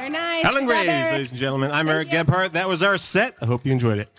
Very nice. Helen Good job, Graves, Eric. ladies and gentlemen. I'm Thank Eric you. Gebhardt. That was our set. I hope you enjoyed it.